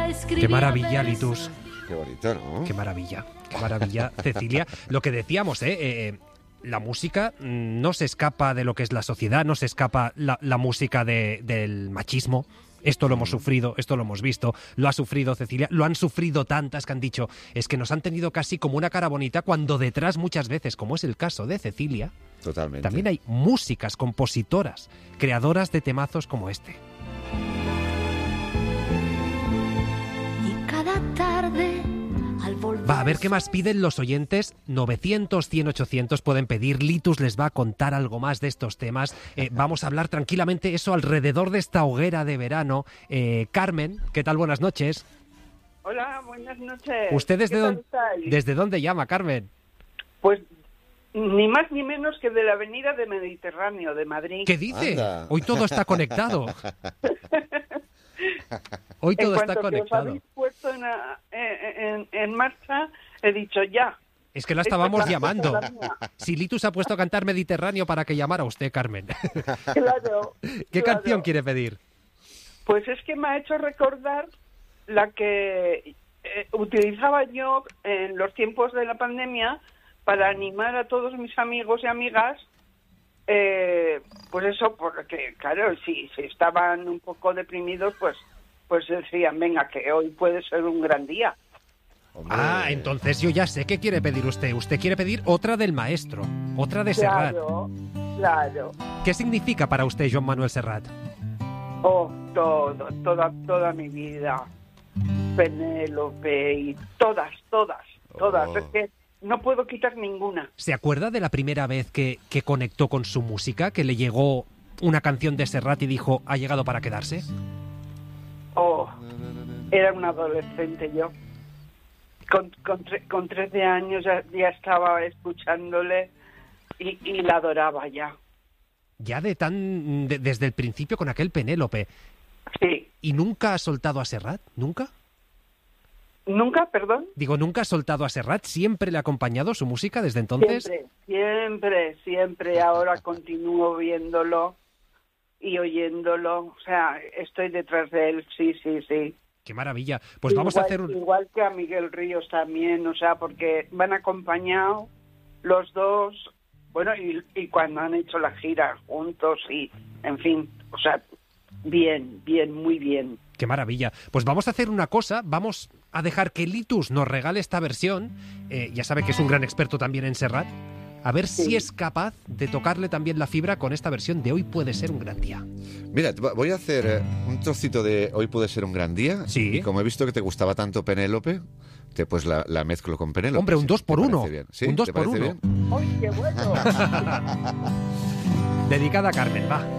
Qué maravilla, Litus. Qué bonito, ¿no? Qué maravilla, Cecilia. Lo que decíamos, la música no se escapa de lo que es la sociedad, no se escapa la música del machismo. Esto lo hemos sufrido, esto lo hemos visto, lo ha sufrido Cecilia, lo han sufrido tantas que han dicho, es que nos han tenido casi como una cara bonita, cuando detrás muchas veces, como es el caso de Cecilia, totalmente, también hay músicas, compositoras, creadoras de temazos como este. Y cada tarde, al volver... Va, a ver qué más piden los oyentes. 900, 100, 800 pueden pedir. Litus les va a contar algo más de estos temas. Vamos a hablar tranquilamente eso alrededor de esta hoguera de verano. Carmen, ¿qué tal? Buenas noches. Hola, buenas noches. ¿Usted desde dónde llama, Carmen? Pues ni más ni menos que de la avenida de Mediterráneo, de Madrid. ¿Qué dice? Anda. Hoy todo está conectado. Hoy todo está conectado. Os habéis puesto en marcha, he dicho ya. Es que la estábamos Esta llamando. es la mía. Si Litus ha puesto a cantar Mediterráneo para que llamara a usted, Carmen. Claro. ¿Qué claro. canción quiere pedir? Pues es que me ha hecho recordar la que utilizaba yo en los tiempos de la pandemia para animar a todos mis amigos y amigas. Pues eso, porque claro, si estaban un poco deprimidos, pues decían, venga, que hoy puede ser un gran día. Hombre. Entonces yo ya sé qué quiere pedir usted. Usted quiere pedir otra del maestro, otra de Serrat. Claro. ¿Qué significa para usted Joan Manuel Serrat? Oh, toda mi vida. Penélope y todas. Oh. Es que no puedo quitar ninguna. ¿Se acuerda de la primera vez que conectó con su música, que le llegó una canción de Serrat y dijo, ha llegado para quedarse? Oh, era una adolescente yo. Con 13 años ya estaba escuchándole y la adoraba ya. Ya desde el principio con aquel Penélope. Sí. ¿Y nunca ha soltado a Serrat? ¿Nunca? ¿Nunca, perdón? Digo, ¿nunca ha soltado a Serrat? ¿Siempre le ha acompañado su música desde entonces? Siempre. Ahora continúo viéndolo y oyéndolo. O sea, estoy detrás de él, sí. ¡Qué maravilla! Pues vamos a hacer Igual que a Miguel Ríos también, o sea, porque van acompañados los dos, bueno, y cuando han hecho la gira juntos y, en fin, o sea, bien, muy bien. ¡Qué maravilla! Pues vamos a hacer una cosa, vamos a dejar que Litus nos regale esta versión, ya sabe que es un gran experto también en Serrat, a ver si es capaz de tocarle también la fibra con esta versión de Hoy puede ser un gran día. Mira, voy a hacer un trocito de Hoy puede ser un gran día. Sí. Y como he visto que te gustaba tanto Penélope, pues la mezclo con Penélope. Hombre, un 2 por 1. ¿Sí? Un 2 ¿Te por parece 1. bien? ¡Ay, qué bueno! Dedicada a Carmen, va.